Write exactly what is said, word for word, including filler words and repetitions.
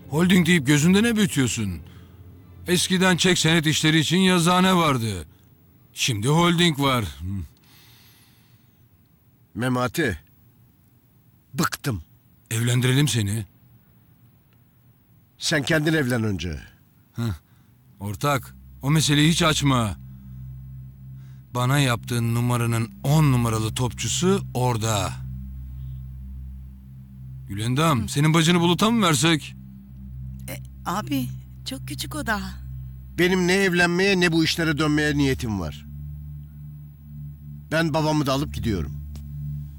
Holding deyip gözünde ne büyütüyorsun? Eskiden çek senet işleri için yazıhane vardı. Şimdi holding var. Memati. Bıktım. Evlendirelim seni. Sen kendin evlen önce. Ortak, o meseleyi hiç açma. Bana yaptığın numaranın on numaralı topçusu orada. Gülendam, senin bacını Bulut'a mı versek? Abi çok küçük o daha. Benim ne evlenmeye ne bu işlere dönmeye niyetim var. Ben babamı da alıp gidiyorum.